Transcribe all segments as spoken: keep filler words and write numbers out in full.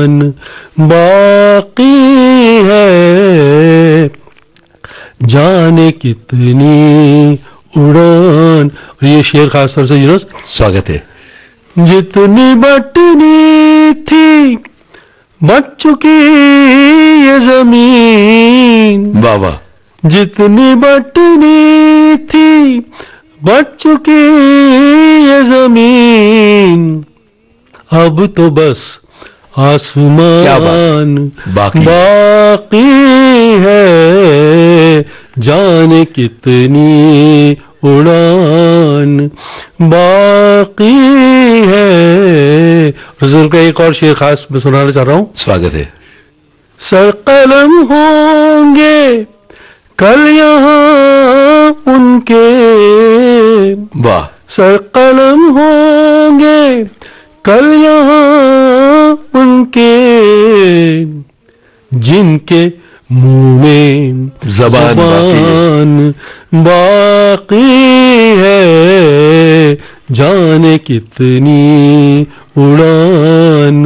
उड़ान बाकी है, जाने कितनी उड़ान। और ये शेर खास तौर से यूनुस स्वागत है। जितनी बटनी थी बच चुकी ये जमीन, वाह वाह, जितनी बटनी थी बच चुकी ये जमीन, अब तो बस आसमान बाकी, बाकी है, जाने कितनी उड़ान बाकी है। रसूल का एक और शेर खास मैं सुनाना चाह रहा हूं। स्वागत है। सर कलम होंगे कल यहाँ उनके, वाह, सर कलम होंगे कल यहाँ उनके, जिनके मुंह में ज़बान ज़बान बाकी है, जाने कितनी उड़ान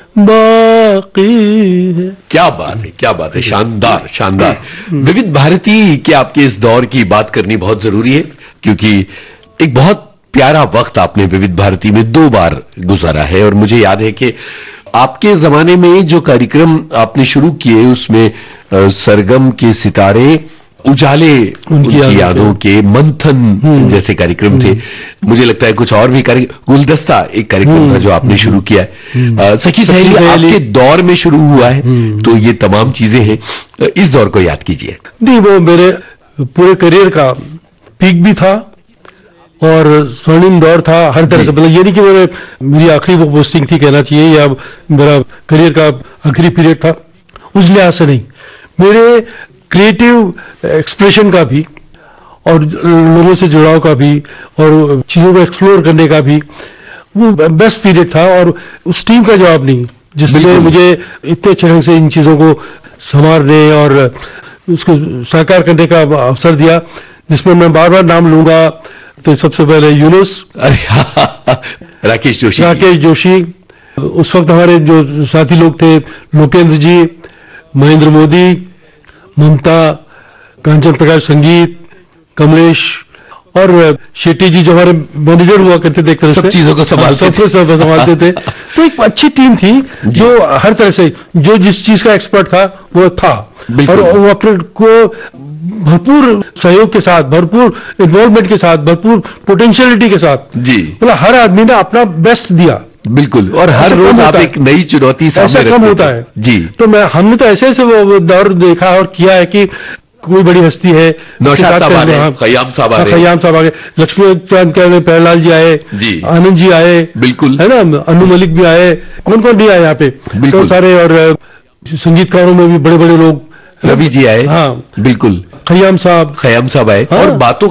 बाकी है। क्या बात है, क्या बात है, शानदार शानदार। विविध भारती के आपके इस दौर की बात करनी बहुत जरूरी है, क्योंकि एक बहुत प्यारा वक्त आपने विविध भारती में दो बार गुजारा है। और मुझे याद है कि आपके जमाने में जो कार्यक्रम आपने शुरू किए उसमें सरगम के सितारे, उजाले उनकी, उनकी यादों के, मंथन जैसे कार्यक्रम थे। मुझे लगता है कुछ और भी कार्यक्रम, गुलदस्ता एक कार्यक्रम था जो आपने शुरू किया है। सखी सहेली आपके दौर में शुरू हुआ है, तो ये तमाम चीजें हैं। इस दौर को याद कीजिए। नहीं, वो मेरे पूरे करियर का पीक भी था और स्वर्णिम दौर था हर तरह से। मतलब ये नहीं कि मेरे मेरी आखिरी वो पोस्टिंग थी कहना चाहिए, या मेरा करियर का आखिरी पीरियड था, उस लिहाज से नहीं। मेरे क्रिएटिव एक्सप्रेशन का भी और लोगों से जुड़ाव का भी और चीजों को एक्सप्लोर करने का भी वो बेस्ट पीरियड था। और उस टीम का जवाब नहीं जिसने मुझे इतने अच्छे ढंग से इन चीजों को संवारने और उसको साकार करने का अवसर दिया, जिसमें मैं बार बार नाम लूंगा। तो सबसे पहले यूनुस, राकेश जोशी राकेश जोशी उस वक्त हमारे जो साथी लोग थे, लोकेंद्र जी, महेंद्र मोदी, ममता, कांचन प्रकाश संगीत, कमलेश और शेट्टी जी जो हमारे मैनेजर हुआ करते थे, एक तरह से सब चीजों को संभालते थे, सब संभालते थे। तो एक अच्छी टीम थी जो हर तरह से जो जिस चीज का एक्सपर्ट था वो था, और वो अपने को भरपूर सहयोग के साथ, भरपूर इन्वॉल्वमेंट के साथ, भरपूर पोटेंशियलिटी के साथ जी, मतलब हर आदमी ने अपना बेस्ट दिया। बिल्कुल, और हर रोज आप एक नई चुनौती सामने ऐसा कम होता है जी। तो मैं हमने तो ऐसे ऐसे वो दौर देखा और किया है कि कोई बड़ी हस्ती है, नौशाद साहब आ गए, खयाम साहब आ गए, खयाम साहब आ गए, लक्ष्मी चांद के प्यारलाल जी आए जी, आनंद जी आए, बिल्कुल है ना, अनु मलिक भी आए, कौन कौन नहीं आए यहाँ पे, तो सारे। और संगीतकारों में भी बड़े बड़े लोग, रवि जी आए, हाँ बिल्कुल, खयाम साहब खयाम साहब आए, और बातों